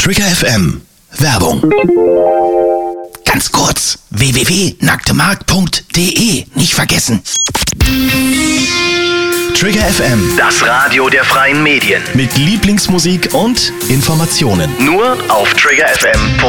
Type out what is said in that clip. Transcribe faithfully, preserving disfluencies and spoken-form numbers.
Trigger F M. Werbung. Ganz kurz. w w w punkt nacktemarkt punkt d e. Nicht vergessen. Trigger F M. Das Radio der freien Medien. Mit Lieblingsmusik und Informationen. Nur auf Trigger F M.